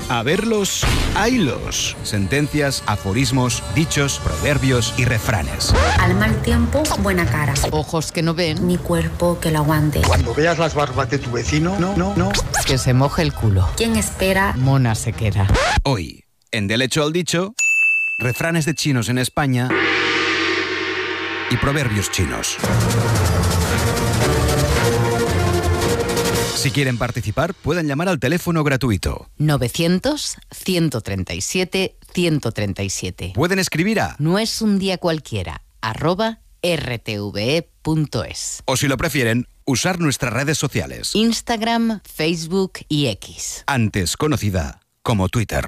A verlos, haylos. Sentencias, aforismos, dichos, proverbios y refranes. Al mal tiempo, buena cara. Ojos que no ven. Mi cuerpo que lo aguante. Cuando veas las barbas de tu vecino, no. Que se moje el culo. ¿Quién espera? Mona se queda. Hoy, en Del hecho al dicho, refranes de chinos en España y proverbios chinos. Si quieren participar, pueden llamar al teléfono gratuito 900-137-137. Pueden escribir a No es un día cualquiera, @rtve.es. o si lo prefieren, usar nuestras redes sociales. Instagram, Facebook y X. Antes conocida como Twitter.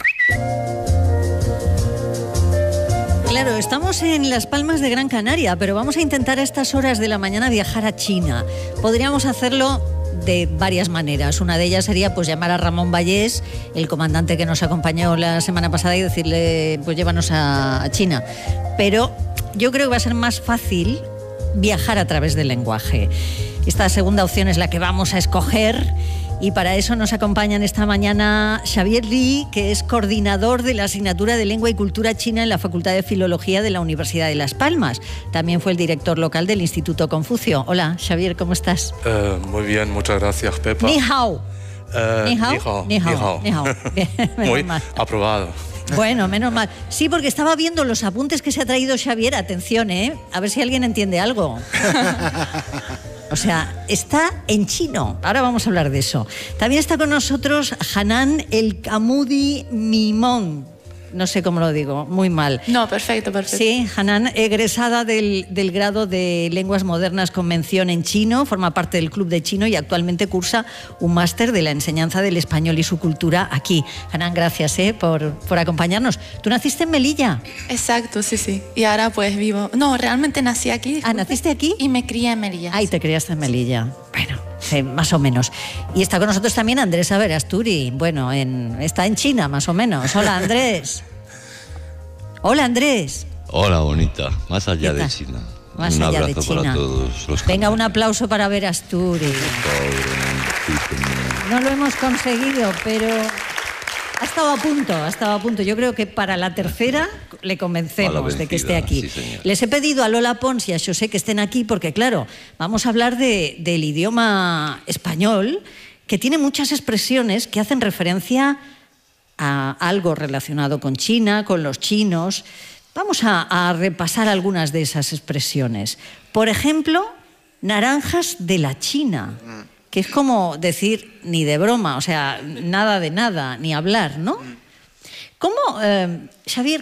Claro, estamos en Las Palmas de Gran Canaria, pero vamos a intentar a estas horas de la mañana viajar a China. Podríamos hacerlo de varias maneras. Una de ellas sería pues llamar a Ramón Vallés, el comandante que nos acompañó la semana pasada, y decirle pues llévanos a China. Pero yo creo que va a ser más fácil viajar a través del lenguaje. Esta segunda opción es la que vamos a escoger. Y para eso nos acompañan esta mañana Xavier Li, que es coordinador de la asignatura de Lengua y Cultura China en la Facultad de Filología de la Universidad de Las Palmas. También fue el director local del Instituto Confucio. Hola, Xavier, ¿cómo estás? Muy bien, muchas gracias, Pepa. Ni hao. Ni hao. Ni hao. Bien, Muy mal. aprobado. Bueno, menos mal. Sí, porque estaba viendo los apuntes que se ha traído Xavier. Atención, a ver si alguien entiende algo. O sea, está en chino. Ahora vamos a hablar de eso. También está con nosotros Hanan El Kamudi Mimón. No sé cómo lo digo, muy mal. No, perfecto. Sí, Hanan, egresada del grado de Lenguas Modernas con mención en chino, forma parte del Club de Chino y actualmente cursa un máster de la enseñanza del español y su cultura aquí. Hanan, gracias por acompañarnos. ¿Tú naciste en Melilla? Exacto, sí. Y ahora pues vivo... No, realmente nací aquí. Disculpe. ¿Naciste aquí? Y me crié en Melilla. Ay, te criaste en Melilla. Bueno, sí, más o menos. Y está con nosotros también Andrés Averasturi. Bueno, está en China, más o menos. Hola, Andrés. Hola, Andrés. Hola, bonita. Más allá de China. Más un allá abrazo de China. para todos los Venga, un aplauso para Averasturi. No lo hemos conseguido, pero ha estado a punto. Yo creo que para la tercera le convencemos de que esté aquí. Sí, Les he pedido a Lola Pons y a José que estén aquí porque, claro, vamos a hablar del idioma español, que tiene muchas expresiones que hacen referencia a algo relacionado con China, con los chinos. Vamos a repasar algunas de esas expresiones. Por ejemplo, naranjas de la China, que es como decir ni de broma, o sea, nada de nada, ni hablar, ¿no? ¿Cómo, Xavier,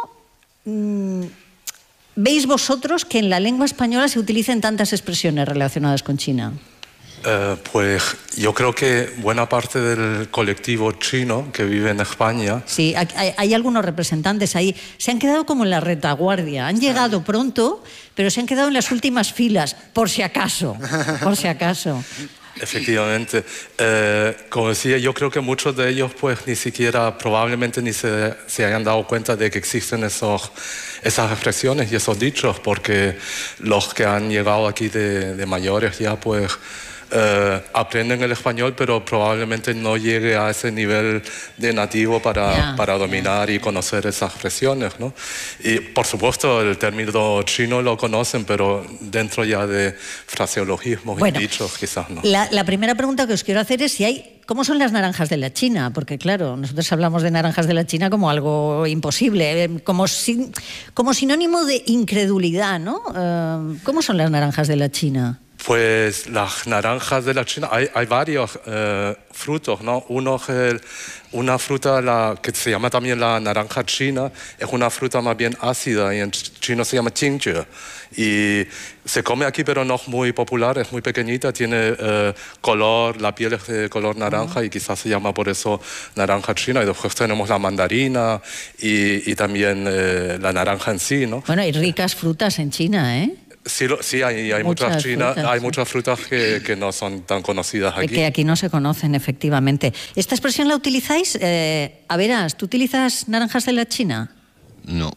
veis vosotros que en la lengua española se utilicen tantas expresiones relacionadas con China? Pues yo creo que buena parte del colectivo chino que vive en España... Sí, hay algunos representantes ahí. Se han quedado como en la retaguardia. Han llegado pronto, pero se han quedado en las últimas filas, por si acaso. Efectivamente. Como decía, yo creo que muchos de ellos pues ni siquiera, probablemente ni se hayan dado cuenta de que existen esas expresiones y esos dichos, porque los que han llegado aquí de mayores ya pues... aprenden el español, pero probablemente no llegue a ese nivel de nativo para dominar y conocer esas expresiones, ¿no? Y por supuesto el término chino lo conocen, pero dentro ya de fraseologismos y dichos quizás no. La primera pregunta que os quiero hacer es ¿cómo son las naranjas de la China? Porque claro, nosotros hablamos de naranjas de la China como algo imposible, como sinónimo de incredulidad, ¿no? ¿Cómo son las naranjas de la China? Pues las naranjas de la China, hay varios frutos, ¿no? Uno es una fruta que se llama también la naranja china, es una fruta más bien ácida y en chino se llama jingzhe. Y se come aquí, pero no es muy popular, es muy pequeñita, tiene la piel es de color naranja y quizás se llama por eso naranja china. Y después tenemos la mandarina y también la naranja en sí, ¿no? Bueno, hay ricas frutas en China, ¿eh? Sí, hay muchas frutas que no son tan conocidas aquí. Que aquí no se conocen, efectivamente. ¿Esta expresión la utilizáis? Averas, ¿tú utilizas naranjas de la China? No.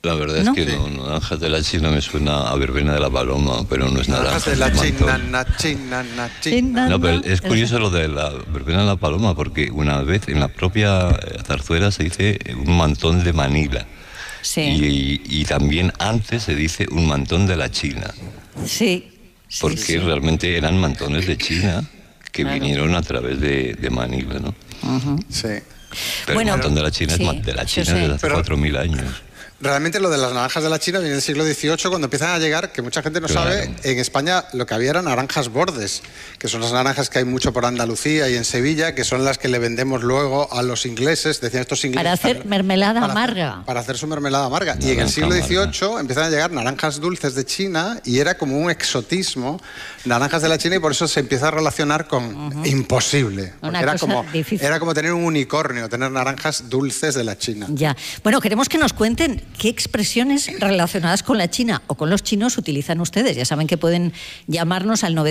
La verdad es que no, naranjas de la China me suena a verbena de la paloma, pero no es naranjas de la China, No, pero es curioso lo de la verbena de la paloma, porque una vez en la propia zarzuela se dice un mantón de Manila. Sí. Y también antes se dice un mantón de la China. Sí. Porque realmente eran mantones de China que vinieron a través de Manila, ¿no? Sí. Pero el mantón de la China es de la China desde hace 4.000 años. Realmente lo de las naranjas de la China viene del siglo XVIII, cuando empiezan a llegar, que mucha gente no sabe, en España lo que había eran naranjas bordes, que son las naranjas que hay mucho por Andalucía y en Sevilla, que son las que le vendemos luego a los ingleses, decían estos ingleses. Para hacer mermelada amarga. Para hacer su mermelada amarga. Y en el siglo XVIII empiezan a llegar naranjas dulces de China y era como un exotismo, naranjas de la China, y por eso se empieza a relacionar con imposible. Era como tener un unicornio, tener naranjas dulces de la China. Ya. Bueno, queremos que nos cuenten qué expresiones relacionadas con la China o con los chinos utilizan ustedes. Ya saben que pueden llamarnos al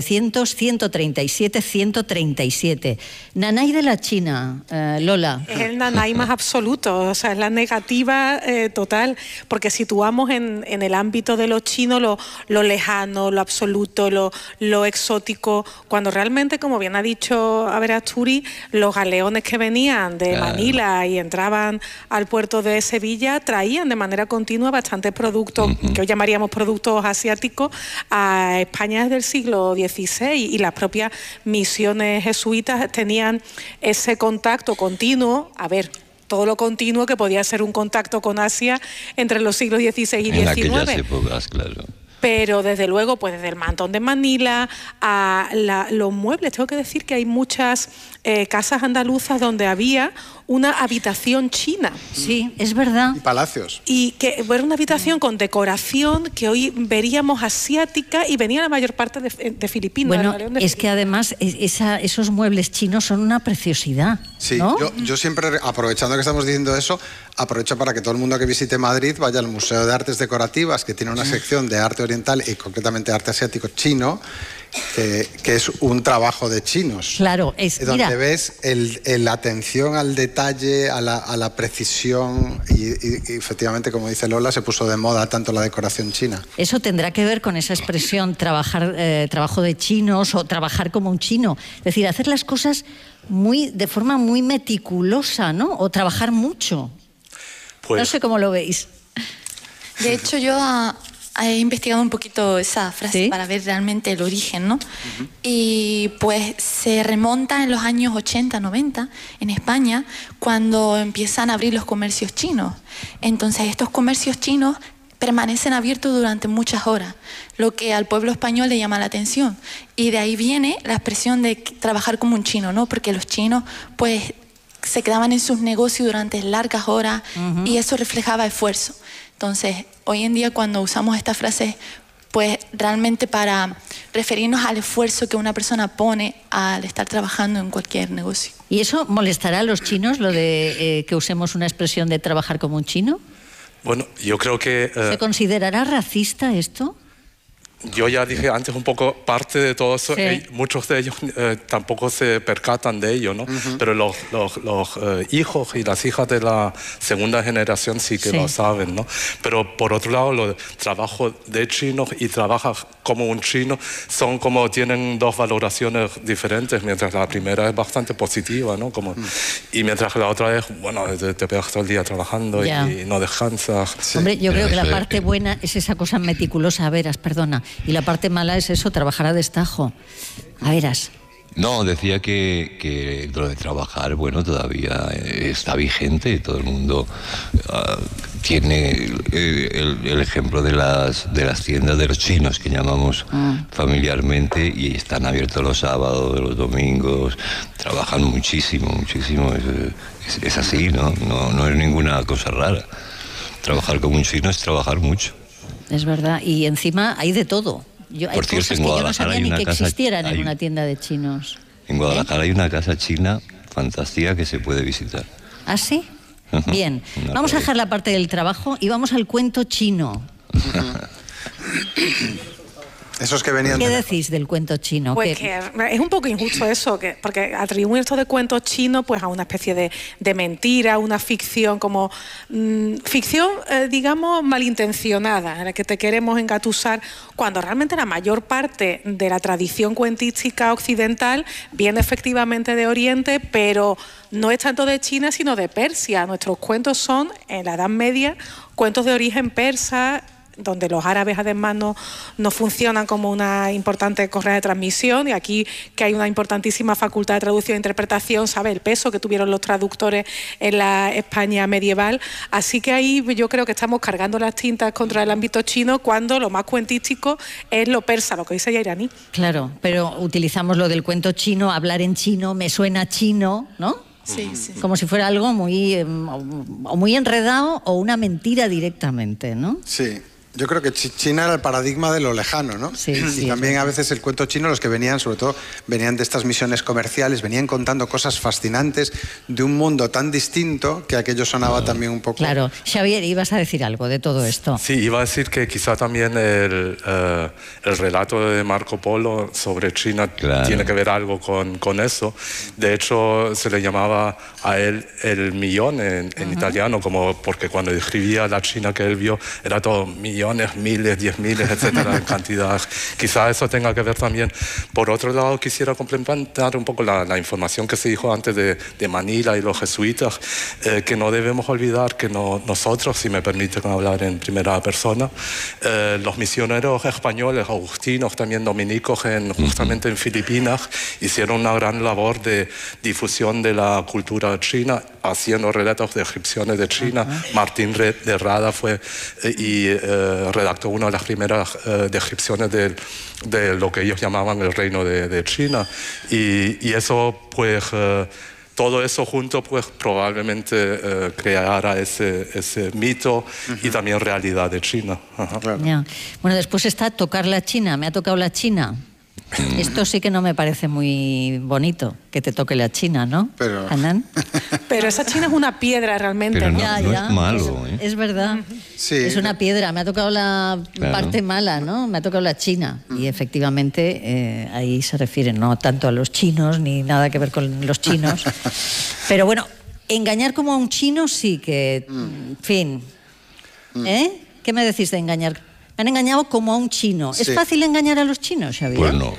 900-137-137. Nanay de la China, Lola. Es el nanay más absoluto, o sea, es la negativa total, porque situamos en el ámbito de lo chino lo lejano, lo absoluto, lo exótico, cuando realmente, como bien ha dicho Averasturi, los galeones que venían de Manila y entraban al puerto de Sevilla traían de manera continua bastantes productos que hoy llamaríamos productos asiáticos a España desde el siglo XVI, y las propias misiones jesuitas tenían ese contacto continuo, todo lo continuo que podía ser un contacto con Asia entre los siglos XVI y XIX. En aquellas épocas, claro. Pero desde luego, pues desde el mantón de Manila a los muebles, tengo que decir que hay muchas casas andaluzas donde había una habitación china. Sí, es verdad. Y palacios. Y que era una habitación con decoración que hoy veríamos asiática, y venía la mayor parte de Filipinas. Bueno, es que además esos muebles chinos son una preciosidad. Sí, ¿no? yo siempre, aprovechando que estamos diciendo eso, aprovecho para que todo el mundo que visite Madrid vaya al Museo de Artes Decorativas, que tiene una sección de arte oriental y concretamente arte asiático chino, que es un trabajo de chinos. Claro, donde ves la atención al detalle, a la precisión, y efectivamente, como dice Lola, se puso de moda tanto la decoración china. Eso tendrá que ver con esa expresión trabajo de chinos o trabajar como un chino. Es decir, hacer las cosas de forma muy meticulosa, ¿no? O trabajar mucho. Pues, no sé cómo lo veis. De hecho, yo he investigado un poquito esa frase para ver realmente el origen, ¿no? Y pues se remonta en los años 80, 90 en España, cuando empiezan a abrir los comercios chinos. Entonces estos comercios chinos permanecen abiertos durante muchas horas, lo que al pueblo español le llama la atención. Y de ahí viene la expresión de trabajar como un chino, ¿no? Porque los chinos pues se quedaban en sus negocios durante largas horas y eso reflejaba esfuerzo. Entonces, hoy en día cuando usamos esta frase, pues realmente para referirnos al esfuerzo que una persona pone al estar trabajando en cualquier negocio. ¿Y eso molestará a los chinos, lo de que usemos una expresión de trabajar como un chino? Bueno, yo creo que... ¿Se considerará racista esto? Yo ya dije antes un poco parte de todo eso, Sí. muchos de ellos tampoco se percatan de ello, ¿no? Pero los hijos y las hijas de la segunda generación sí que lo saben, ¿no? Pero por otro lado, los trabajos de chinos y trabajas como un chino tienen dos valoraciones diferentes, mientras la primera es bastante positiva, ¿no? Y mientras la otra es, bueno, te pegas todo el día trabajando y no descansas. Sí. Hombre, yo creo que la parte buena es esa cosa meticulosa, perdona. Y la parte mala es eso, trabajar a destajo. A veras. No, decía que lo de trabajar, bueno, todavía está vigente. Todo el mundo tiene el ejemplo de las tiendas de los chinos, que llamamos familiarmente, y están abiertos los sábados, los domingos. Trabajan muchísimo. Es así, ¿no? No es ninguna cosa rara. Trabajar como un chino es trabajar mucho. Es verdad, y encima hay de todo. Hay cosas que yo no sabía ni que existieran en una tienda de chinos. En Guadalajara hay una casa china fantástica que se puede visitar. ¿Ah, sí? Bien, vamos a dejar la parte del trabajo y vamos al cuento chino. Esos que venían... ¿Qué decís del cuento chino? Pues que es un poco injusto eso, porque atribuir esto de cuentos chinos pues a una especie de mentira, una ficción como ficción, digamos, malintencionada, en la que te queremos engatusar, cuando realmente la mayor parte de la tradición cuentística occidental viene efectivamente de Oriente, pero no es tanto de China, sino de Persia. Nuestros cuentos son, en la Edad Media, cuentos de origen persa, donde los árabes además no funcionan como una importante correa de transmisión, y aquí que hay una importantísima facultad de traducción e interpretación, sabe el peso que tuvieron los traductores en la España medieval. Así que ahí yo creo que estamos cargando las tintas contra el ámbito chino, cuando lo más cuentístico es lo persa, lo que dice ya iraní. Claro, pero utilizamos lo del cuento chino, hablar en chino, me suena chino, ¿no? Sí, sí. Como si fuera algo muy enredado o una mentira directamente, ¿no? Sí. Yo creo que China era el paradigma de lo lejano, ¿no? Sí, y también a veces el cuento chino, los que venían, sobre todo, venían de estas misiones comerciales, venían contando cosas fascinantes de un mundo tan distinto que aquello sonaba también un poco... Claro. Xavier, ibas a decir algo de todo esto. Sí, iba a decir que quizá también el relato de Marco Polo sobre China tiene que ver algo con eso. De hecho, se le llamaba a él el millón en italiano, como porque cuando describía la China que él vio, era todo millones, miles, 10.000, etcétera, en cantidad. Quizá eso tenga que ver también. Por otro lado, quisiera complementar un poco la información que se dijo antes de Manila y los jesuitas, que no debemos olvidar que nosotros, si me permiten hablar en primera persona, los misioneros españoles, agustinos, también dominicos, justamente en Filipinas, hicieron una gran labor de difusión de la cultura china, haciendo relatos, descripciones de China. Martín de Rada fue redactó una de las primeras descripciones de lo que ellos llamaban el reino de China, y eso pues todo eso junto pues probablemente creara ese mito y también realidad de China. Ya. Bueno, después está tocar la China. Me ha tocado la China. Esto sí que no me parece muy bonito, que te toque la China, ¿no? ¿Hanan? Pero esa China es una piedra realmente. Pero no, ya. No es malo. Es verdad. Sí. Es una piedra. Me ha tocado la parte mala, ¿no? Me ha tocado la China. Y efectivamente ahí se refiere no tanto a los chinos, ni nada que ver con los chinos. Pero bueno, engañar como a un chino sí que... En fin. ¿Qué me decís de engañar? Me han engañado como a un chino. ¿Es fácil engañar a los chinos, Xavier? Pues no.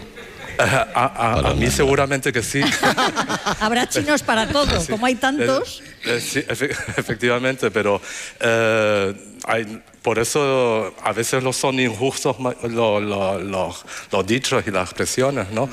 A mí seguramente que sí. Habrá chinos para todo, sí. Como hay tantos. Sí, efectivamente, pero por eso a veces no son injustos los dichos y las expresiones, ¿no?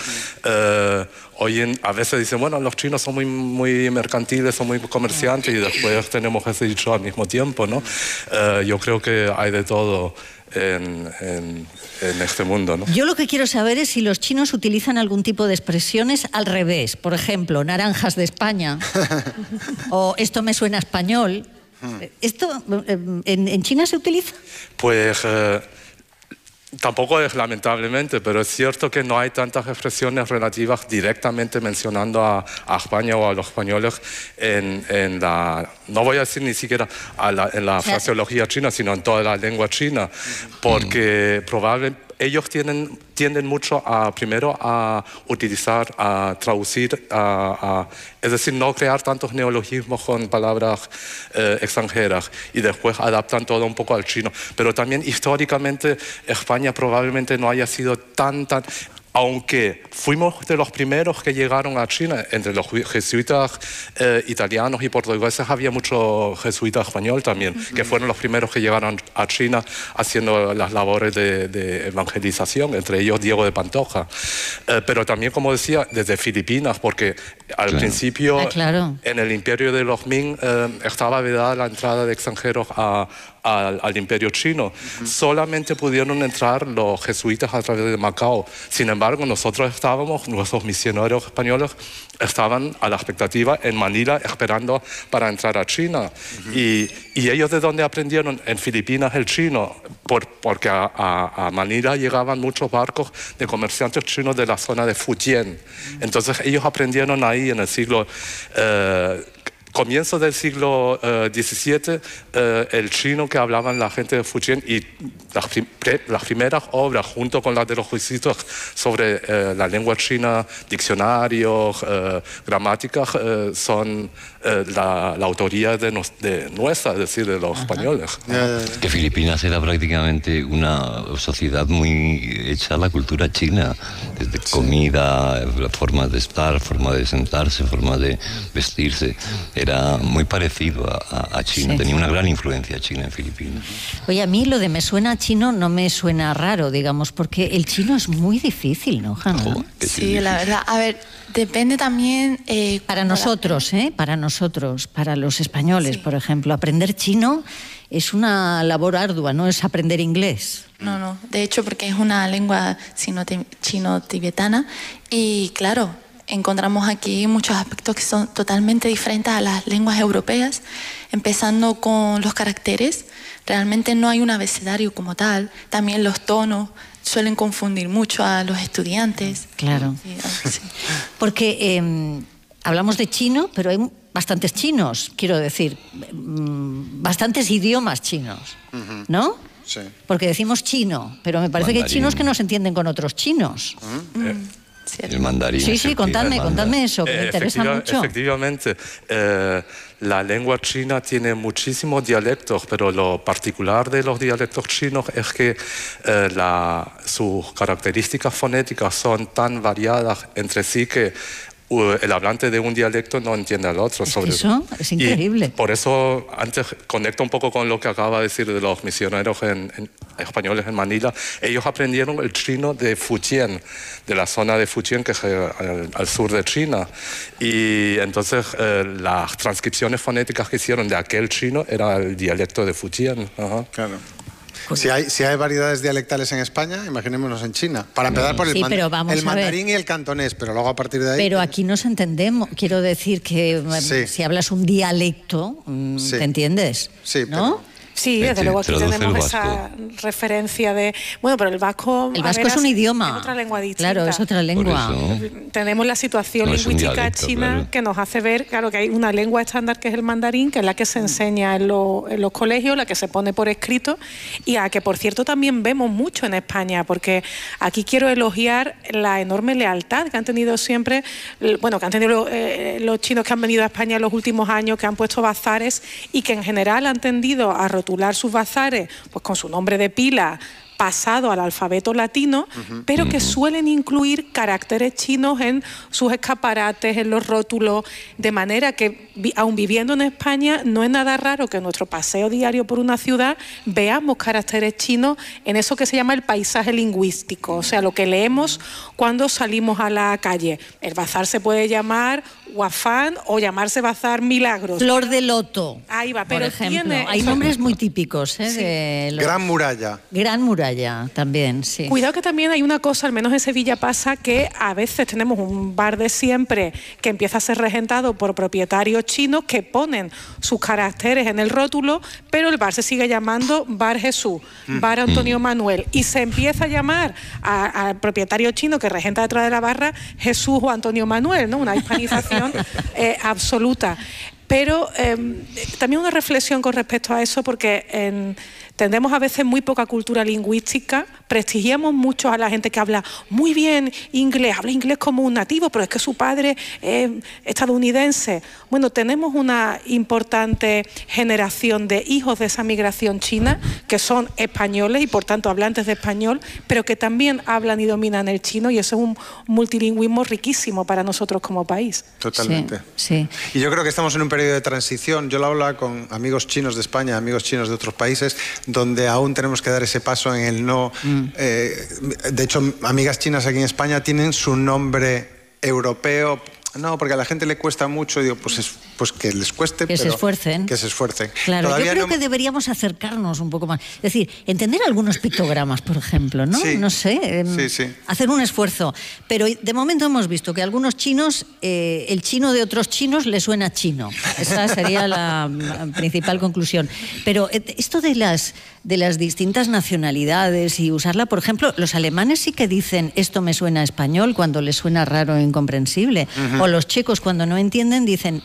A veces dicen, bueno, los chinos son muy mercantiles, son muy comerciantes, y después tenemos ese dicho al mismo tiempo, ¿no? Yo creo que hay de todo en este mundo, ¿no? Yo lo que quiero saber es si los chinos utilizan algún tipo de expresiones al revés. Por ejemplo, naranjas de España o esto me suena español. ¿Esto en China se utiliza? Pues tampoco es lamentablemente, pero es cierto que no hay tantas expresiones relativas directamente mencionando a España o a los españoles en la... No voy a decir ni siquiera en la fraseología china, sino en toda la lengua china, porque probablemente ellos tienden mucho primero a utilizar, a traducir, es decir, no crear tantos neologismos con palabras extranjeras, y después adaptan todo un poco al chino. Pero también históricamente España probablemente no haya sido tan... Aunque fuimos de los primeros que llegaron a China, entre los jesuitas italianos y portugueses había mucho jesuita español también, que fueron los primeros que llegaron a China haciendo las labores de evangelización, entre ellos Diego de Pantoja. Pero también, como decía, desde Filipinas, porque al principio en el imperio de los Ming estaba vedada la entrada de extranjeros al imperio chino. Solamente pudieron entrar los jesuitas a través de Macao. Sin embargo, nuestros misioneros españoles estaban a la expectativa en Manila esperando para entrar a China. Y ellos ¿de dónde aprendieron? En Filipinas el chino, porque a Manila llegaban muchos barcos de comerciantes chinos de la zona de Fujian. Entonces ellos aprendieron ahí en el siglo comienzo del siglo XVII, el chino que hablaban la gente de Fujian y las primeras obras, junto con las de los jesuitas, sobre la lengua china, diccionarios, gramáticas, son la autoría de nuestra, es decir, de los españoles. Que Filipinas era prácticamente una sociedad muy hecha a la cultura china, desde comida, formas de estar, forma de sentarse, forma de vestirse. Era muy parecido a China, tenía una gran influencia china en Filipinas. Oye, a mí lo de me suena chino no me suena raro, digamos, porque el chino es muy difícil, ¿no, Hanna? Sí, la verdad. A ver, depende también... para nosotros, para los españoles, por ejemplo, aprender chino es una labor ardua, no es aprender inglés. No, de hecho, porque es una lengua chino-tibetana y, claro, encontramos aquí muchos aspectos que son totalmente diferentes a las lenguas europeas, empezando con los caracteres. Realmente no hay un abecedario como tal. También los tonos suelen confundir mucho a los estudiantes. Claro. Sí. Porque hablamos de chino, pero hay bastantes chinos, quiero decir, bastantes idiomas chinos, ¿no? Sí. Porque decimos chino, pero me parece que hay chinos que no se entienden con otros chinos. El mandarín. Sí, contadme eso, que me interesa mucho. Efectivamente, la lengua china tiene muchísimos dialectos, pero lo particular de los dialectos chinos es que sus características fonéticas son tan variadas entre sí que el hablante de un dialecto no entiende al otro. Eso es increíble. Y por eso, antes conecto un poco con lo que acaba de decir de los misioneros españoles en Manila. Ellos aprendieron el chino de Fujian, de la zona de Fujian, que es al sur de China. Y entonces las transcripciones fonéticas que hicieron de aquel chino era el dialecto de Fujian. Ajá. Claro. Si hay variedades dialectales en España, imaginémonos en China. Para empezar por el mandarín y el cantonés, pero luego a partir de ahí... Pero aquí nos entendemos. Quiero decir que si hablas un dialecto, ¿te entiendes? Sí, ¿no? Sí, desde luego aquí tenemos esa referencia de... Bueno, pero el vasco... El vasco es un idioma. Es otra lengua distinta. Claro, es otra lengua. Tenemos la situación lingüística china que nos hace ver, claro, que hay una lengua estándar que es el mandarín, que es la que se enseña en los colegios, la que se pone por escrito, y a que, por cierto, también vemos mucho en España, porque aquí quiero elogiar la enorme lealtad que han tenido siempre, bueno, que han tenido los chinos que han venido a España en los últimos años, que han puesto bazares y que en general han tendido a rotular sus bazares pues con su nombre de pila pasado al alfabeto latino, pero que suelen incluir caracteres chinos en sus escaparates, en los rótulos, de manera que, aun viviendo en España, no es nada raro que en nuestro paseo diario por una ciudad veamos caracteres chinos en eso que se llama el paisaje lingüístico, o sea, lo que leemos cuando salimos a la calle. El bazar se puede llamar Huafán o llamarse Bazar Milagros. Flor de Loto. Ahí va, pero por ejemplo. tiene... Hay nombres muy típicos, Gran Muralla. Gran Muralla también, sí. Cuidado que también hay una cosa, al menos en Sevilla pasa, que a veces tenemos un bar de siempre que empieza a ser regentado por propietarios chinos que ponen sus caracteres en el rótulo, pero el bar se sigue llamando Bar Jesús, Bar Antonio Manuel, y se empieza a llamar al propietario chino que regenta detrás de la barra Jesús o Antonio Manuel, ¿no? Una hispanización absoluta. Pero también una reflexión con respecto a eso, porque tendemos a veces muy poca cultura lingüística, prestigiamos mucho a la gente que habla muy bien inglés, habla inglés como un nativo, pero es que su padre es estadounidense. Bueno, tenemos una importante generación de hijos de esa migración china que son españoles y por tanto hablantes de español, pero que también hablan y dominan el chino, y eso es un multilingüismo riquísimo para nosotros como país. Totalmente. Sí. Y yo creo que estamos en un periodo de transición. Yo lo hablaba con amigos chinos de España, amigos chinos de otros países, donde aún tenemos que dar ese paso en el no. De hecho, amigas chinas aquí en España tienen su nombre europeo. No, porque a la gente le cuesta mucho, digo, pues que les cueste, que se esfuercen. Que se esfuercen. Claro, todavía yo creo que deberíamos acercarnos un poco más. Es decir, entender algunos pictogramas, por ejemplo, ¿no? Sí. No sé, hacer un esfuerzo. Pero de momento hemos visto que a algunos chinos, el chino de otros chinos le suena chino. Esa sería la principal conclusión. Pero esto de las distintas nacionalidades y usarla, por ejemplo, los alemanes sí que dicen esto me suena a español cuando les suena raro e incomprensible. O los checos, cuando no entienden, dicen esto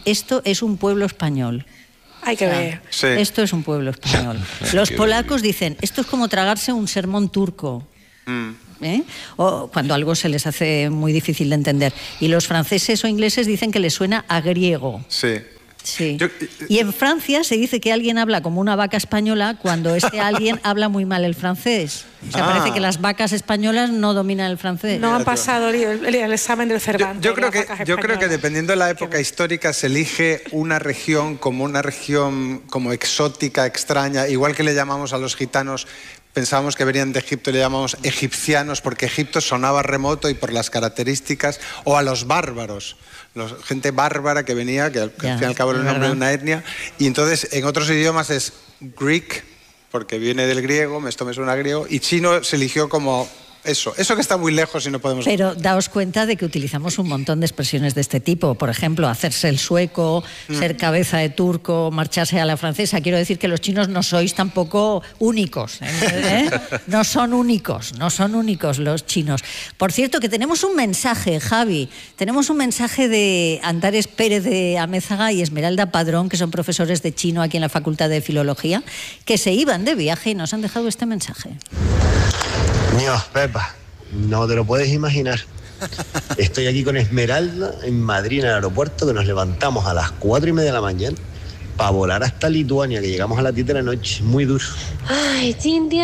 es un pueblo español. Hay que ver. Sí. Esto es un pueblo español. Los polacos dicen, esto es como tragarse un sermón turco. O cuando algo se les hace muy difícil de entender. Y los franceses o ingleses dicen que les suena a griego. Sí. Sí. Y en Francia se dice que alguien habla como una vaca española cuando ese alguien habla muy mal el francés. O sea, parece que las vacas españolas no dominan el francés. No han pasado el examen del Cervantes. Yo creo que dependiendo de la época histórica se elige una región como exótica, extraña, igual que le llamamos a los gitanos. Pensábamos que venían de Egipto y le llamamos egipcianos porque Egipto sonaba remoto y por las características, o a los bárbaros, gente bárbara que venía, que al fin y al cabo era el nombre de una etnia, y entonces en otros idiomas es Greek, porque viene del griego, esto me suena griego, y chino se eligió como eso que está muy lejos y no podemos... Pero daos cuenta de que utilizamos un montón de expresiones de este tipo. Por ejemplo, hacerse el sueco, ser cabeza de turco, marcharse a la francesa. Quiero decir que los chinos no sois tampoco únicos, ¿eh? No son únicos los chinos. Por cierto, que tenemos un mensaje, Javi. Tenemos un mensaje de Antares Pérez de Amézaga y Esmeralda Padrón, que son profesores de chino aquí en la Facultad de Filología, que se iban de viaje y nos han dejado este mensaje. Dios, Pepa, no te lo puedes imaginar. Estoy aquí con Esmeralda en Madrid, en el aeropuerto, que nos levantamos a las 4:30 de la mañana para volar hasta Lituania, que llegamos a las 10 de la noche, muy duro. Ay,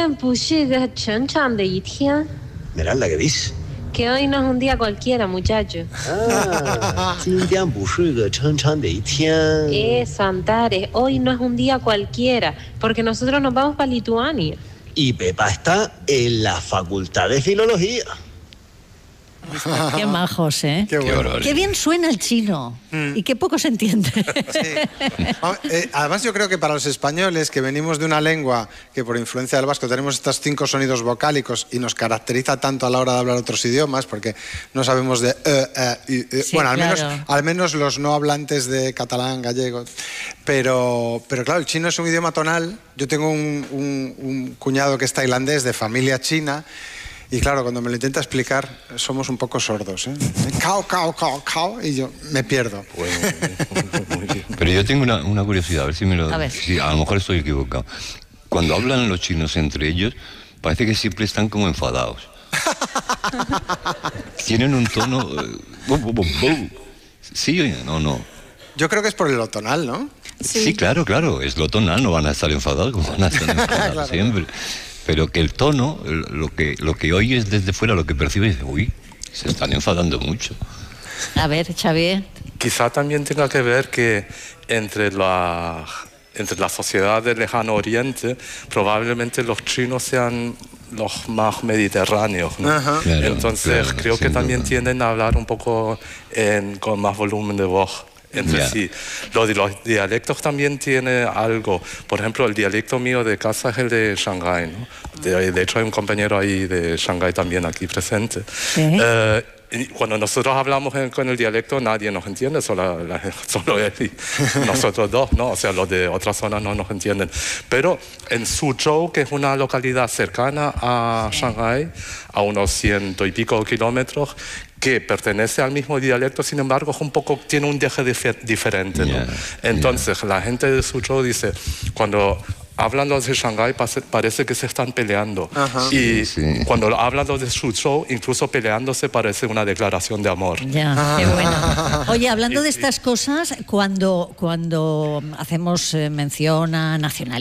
Esmeralda, ¿qué dices? Que hoy no es un día cualquiera, muchacho. Eso, Antares, hoy no es un día cualquiera, porque nosotros nos vamos para Lituania. Y Pepa está en la Facultad de Filología. Qué majos, ¿eh? Qué bueno. Qué bien suena el chino y qué poco se entiende. Sí. Además yo creo que para los españoles que venimos de una lengua que por influencia del vasco tenemos estos 5 sonidos vocálicos y nos caracteriza tanto a la hora de hablar otros idiomas, porque no sabemos de sí, bueno, claro. al menos los no hablantes de catalán, gallego, pero claro, el chino es un idioma tonal. Yo tengo un cuñado que es tailandés de familia china. Y claro, cuando me lo intenta explicar, somos un poco sordos, ¿eh? Cao, cao, cao, cao, y yo me pierdo. Pero yo tengo una curiosidad, a ver si a lo mejor estoy equivocado. Cuando hablan los chinos entre ellos, parece que siempre están como enfadados. Tienen un tono... ¿Sí o no? Yo creo que es por lo tonal, ¿no? Sí, claro, es lo tonal, no van a estar enfadados, como van a estar enfadados claro. Siempre. Pero que el tono, lo que oyes desde fuera, lo que percibes, uy, se están enfadando mucho. A ver, Xavier. Quizá también tenga que ver que entre la sociedad del lejano oriente, probablemente los chinos sean los más mediterráneos, ¿no? Claro, entonces creo que también tienden a hablar un poco con más volumen de voz. Entre sí. Lo de los dialectos también tiene algo. Por ejemplo, el dialecto mío de casa es el de Shanghái, ¿no? De hecho, hay un compañero ahí de Shanghái también aquí presente. ¿Sí? Cuando nosotros hablamos con el dialecto, nadie nos entiende, solo él y nosotros dos, ¿no? O sea, los de otras zonas no nos entienden. Pero en Suzhou, que es una localidad cercana a Shanghái, a unos 100 y pico kilómetros, que pertenece al mismo dialecto, sin embargo, tiene un deje diferente, ¿no? Entonces, la gente de Suzhou dice, cuando hablan los de Shanghái parece que se están peleando. Cuando hablan los de Suzhou, incluso peleándose parece una declaración de amor. Ya, qué bueno. Oye, hablando de estas cosas, cuando hacemos mención a nacionalidad,